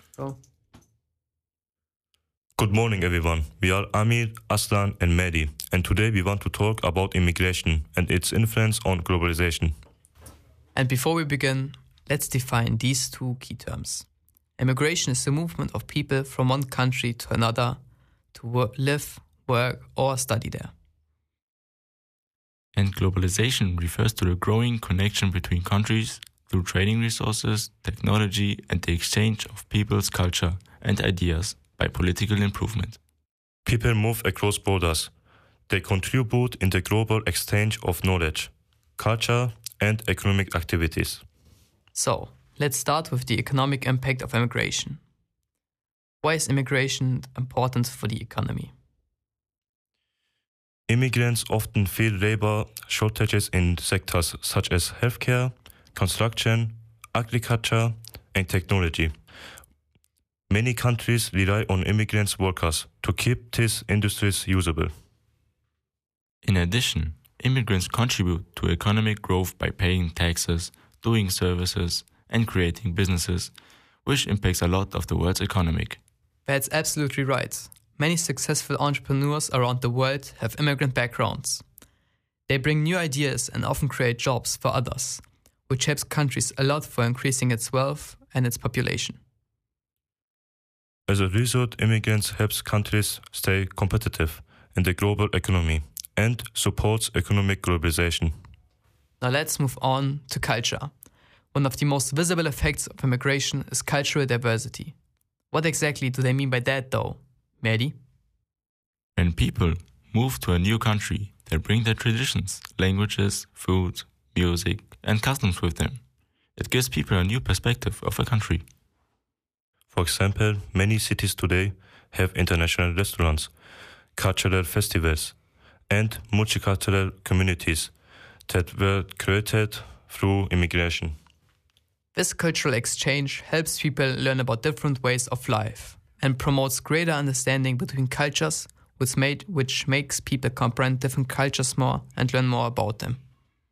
Oh. Good morning, everyone. We are Amir, Aslan, and Mehdi, and today we want to talk about immigration and its influence on globalization. And before we begin, let's define these two key terms. Immigration is the movement of people from one country to another to live, work, or study there. And globalization refers to the growing connection between countries through trading resources, technology, and the exchange of people's culture and ideas by political improvement. People move across borders. They contribute in the global exchange of knowledge, culture, and economic activities. So, let's start with the economic impact of immigration. Why is immigration important for the economy? Immigrants often feel labor shortages in sectors such as healthcare, construction, agriculture, and technology. Many countries rely on immigrant workers to keep these industries usable. In addition, immigrants contribute to economic growth by paying taxes, doing services, and creating businesses, which impacts a lot of the world's economy. That's absolutely right. Many successful entrepreneurs around the world have immigrant backgrounds. They bring new ideas and often create jobs for others, which helps countries a lot for increasing its wealth and its population. As a result, immigrants helps countries stay competitive in the global economy and supports economic globalization. Now let's move on to culture. One of the most visible effects of immigration is cultural diversity. What exactly do they mean by that though? Mehdi? When people move to a new country, they bring their traditions, languages, food, music, and customs with them. It gives people a new perspective of a country. For example, many cities today have international restaurants, cultural festivals, and multicultural communities that were created through immigration. This cultural exchange helps people learn about different ways of life and promotes greater understanding between cultures, which makes people comprehend different cultures more and learn more about them.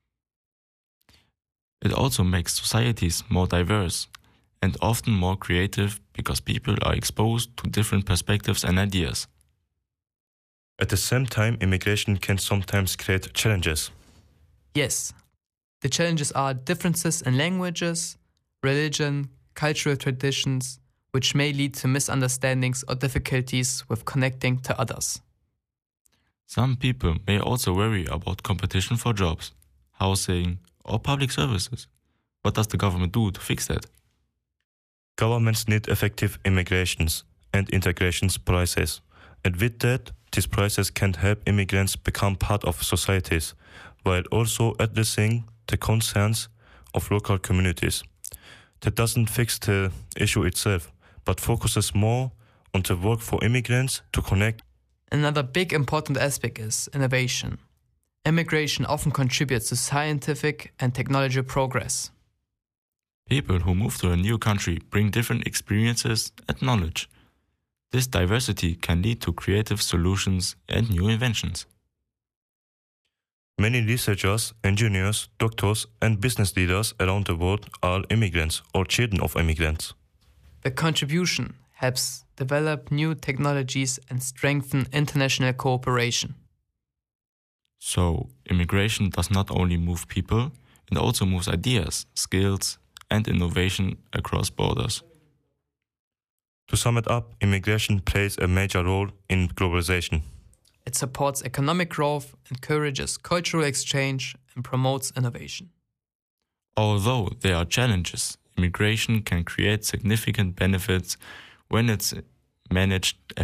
It also makes societies more diverse and often more creative because people are exposed to different perspectives and ideas. At the same time, immigration can sometimes create challenges. Yes, the challenges are differences in languages, religion, cultural traditions, which may lead to misunderstandings or difficulties with connecting to others. Some people may also worry about competition for jobs, housing, or public services. What does the government do to fix that? Governments need effective immigrations and integrations process, and with that, this process can help immigrants become part of societies, while also addressing the concerns of local communities. That doesn't fix the issue itself, but focuses more on the work for immigrants to connect. Another big important aspect is innovation. Immigration often contributes to scientific and technological progress. People who move to a new country bring different experiences and knowledge. This diversity can lead to creative solutions and new inventions. Many researchers, engineers, doctors, and business leaders around the world are immigrants or children of immigrants. The contribution helps develop new technologies and strengthen international cooperation. So, immigration does not only move people, it also moves ideas, skills, and innovation across borders. To sum it up, immigration plays a major role in globalization. It supports economic growth, encourages cultural exchange, and promotes innovation. Although there are challenges, immigration can create significant benefits when it's managed